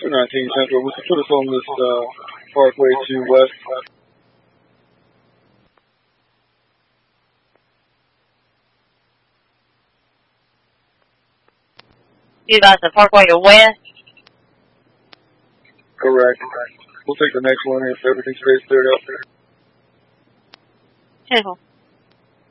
219 Central. We can put us on this Parkway to West. You guys the Parkway to West? Correct. We'll take the next one if everything stays cleared up there. Cool.